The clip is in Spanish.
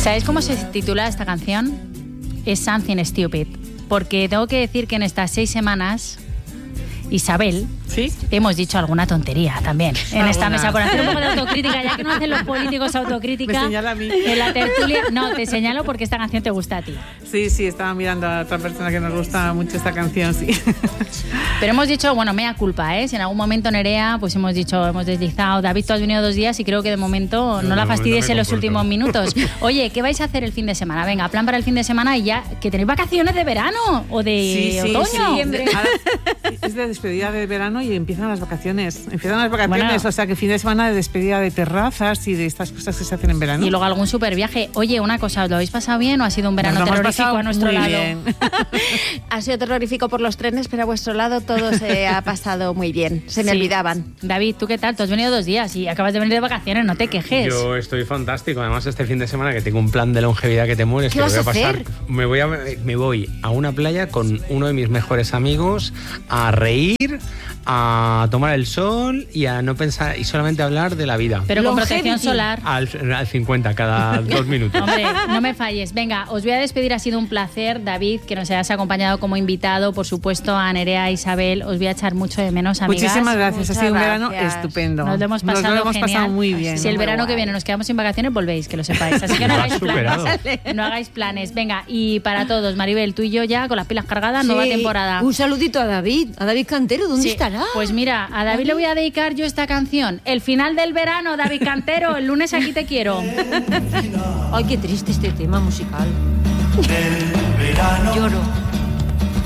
¿Sabéis cómo se titula esta canción? Es Something Stupid. Porque tengo que decir que en estas 6 semanas, Isabel, ¿sí? Hemos dicho alguna tontería también en esta mesa, por hacer un poco de autocrítica, ya que no hacen los políticos autocrítica. Me señala a mí. En la tertulia. No, te señalo porque esta canción te gusta a ti. Sí, estaba mirando a otra persona que nos gusta mucho esta canción, sí. Pero hemos dicho, bueno, mea culpa, ¿eh? Si en algún momento, Nerea, pues hemos deslizado. David, tú has venido 2 días y creo que de momento no la fastidies en los últimos minutos. Oye, ¿qué vais a hacer el fin de semana? Venga, plan para el fin de semana y ya, que tenéis vacaciones de verano o de otoño. Sí. Es de despedida de verano y empiezan las vacaciones. Bueno, o sea que fin de semana de despedida de terrazas y de estas cosas que se hacen en verano. Y luego algún super viaje. Oye, una cosa, ¿os lo habéis pasado bien o ha sido un verano terrorífico a nuestro lado? Ha sido terrorífico por los trenes, pero a vuestro lado todo se ha pasado muy bien. Se me olvidaban. David, ¿tú qué tal? Tú has venido 2 días y acabas de venir de vacaciones, no te quejes. Yo estoy fantástico. Además, este fin de semana que tengo un plan de longevidad que te mueres. ¿Qué vas a hacer? Me voy a una playa con uno de mis mejores amigos a reír, a tomar el sol y a no pensar y solamente hablar de la vida. Pero con protección solar. Al 50 cada 2 minutos. Hombre, no me falles. Venga, os voy a despedir. Ha sido un placer, David, que nos hayas acompañado como invitado. Por supuesto, a Nerea, Isabel. Os voy a echar mucho de menos, amigas. Muchísimas gracias. Ha sido un verano estupendo. Nos lo hemos pasado muy bien. Si el verano que viene nos quedamos sin vacaciones, volvéis, que lo sepáis. Así que no hagáis planes. Venga, y para todos, Maribel, tú y yo ya con las pilas cargadas, nueva temporada. Un saludito a David Cantero. ¿Dónde estará? Pues mira, a David le voy a dedicar yo esta canción. El final del verano, David Cantero. El lunes aquí te quiero. Ay, qué triste este tema musical. Del verano. Lloro.